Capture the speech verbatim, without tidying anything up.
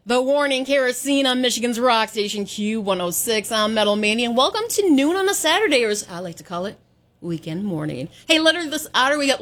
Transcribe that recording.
The Warning, Kerosene on Michigan's rock station Q one oh six. I'm Metal Mania, and welcome to Noon on a Saturday, or as I like to call it, Weekend Morning. Hey, later this hour we got